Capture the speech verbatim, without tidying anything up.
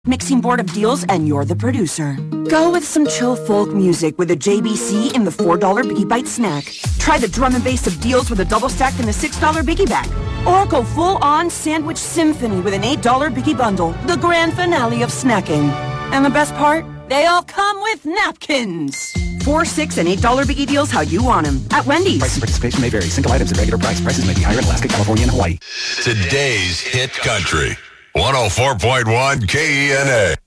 mixing board of deals, and you're the producer. Go with some chill folk music with a J B C in the four dollar Biggie Bite snack. Try the drum and bass of deals with a double stack in the six dollar Biggie Bag. Or go full-on sandwich symphony with an eight dollar Biggie Bundle, the grand finale of snacking. And the best part? They all come with napkins. Four, six, and eight dollar Biggie deals how you want them at Wendy's. Price and participation may vary. Single items at regular price. Prices may be higher in Alaska, California, and Hawaii. Today's Hit Country. one oh four point one K E N A.